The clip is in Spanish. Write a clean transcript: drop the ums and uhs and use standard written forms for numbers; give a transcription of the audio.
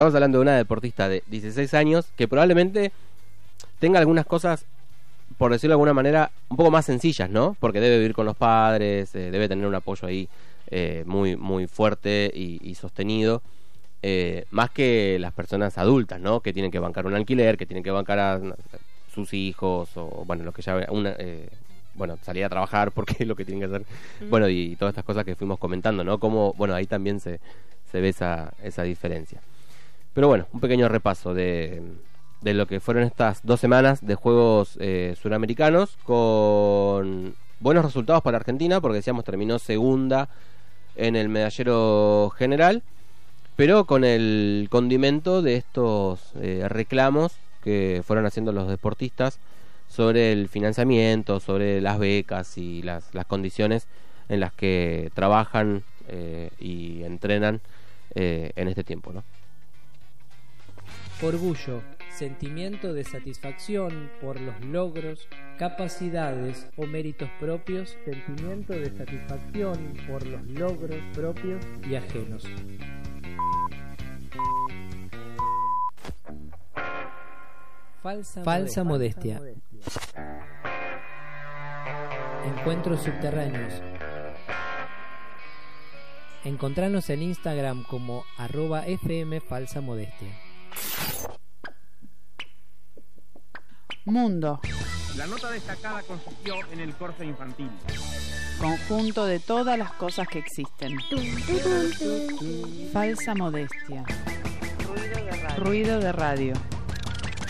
Estamos hablando de una deportista de 16 años que probablemente tenga algunas cosas, por decirlo de alguna manera, un poco más sencillas, ¿no? Porque debe vivir con los padres, debe tener un apoyo ahí muy, muy fuerte y sostenido, más que las personas adultas, ¿no? Que tienen que bancar un alquiler, que tienen que bancar a sus hijos, o bueno, lo que ya bueno, salir a trabajar porque es lo que tienen que hacer. Bueno, y todas estas cosas que fuimos comentando, ¿no? Como, bueno, ahí también se ve esa diferencia. Pero bueno, un pequeño repaso de lo que fueron estas 2 semanas de Juegos Suramericanos, con buenos resultados para Argentina, porque decíamos terminó segunda en el medallero general, pero con el condimento de estos reclamos que fueron haciendo los deportistas sobre el financiamiento, sobre las becas y las condiciones en las que trabajan y entrenan en este tiempo, ¿no? Orgullo, sentimiento de satisfacción por los logros, capacidades o méritos propios, sentimiento de satisfacción por los logros propios y ajenos. Falsa modestia. Encuentros subterráneos. Encontranos en Instagram como @fmfalsamodestia. Mundo. La nota destacada consistió en el corso infantil. Conjunto de todas las cosas que existen. Falsa modestia. Ruido de radio.